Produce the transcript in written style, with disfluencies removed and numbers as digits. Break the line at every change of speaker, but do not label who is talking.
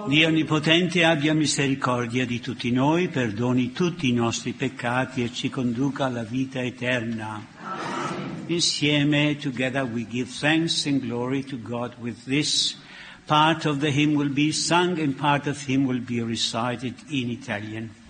Dio Onnipotente abbia misericordia di tutti noi, perdoni tutti i nostri peccati e ci conduca alla vita eterna. Insieme, together, we give thanks and glory to God with this. Part of the hymn will be sung and part of the hymn will be recited in Italian.